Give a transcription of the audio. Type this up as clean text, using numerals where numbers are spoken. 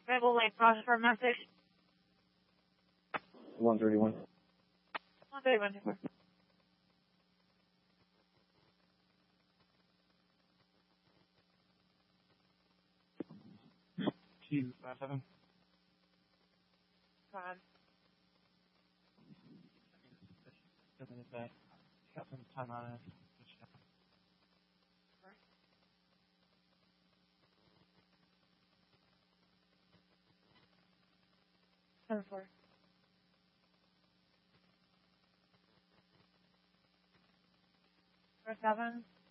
Maple Lake, process for a message. 131. 131. 257. Go ahead. Got some time on it. 7-4. 7.